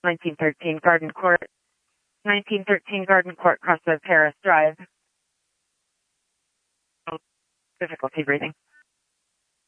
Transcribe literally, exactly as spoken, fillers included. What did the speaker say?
nineteen thirteen Garden Court. nineteen thirteen Garden Court, Crossroad Paris Drive. Difficulty breathing.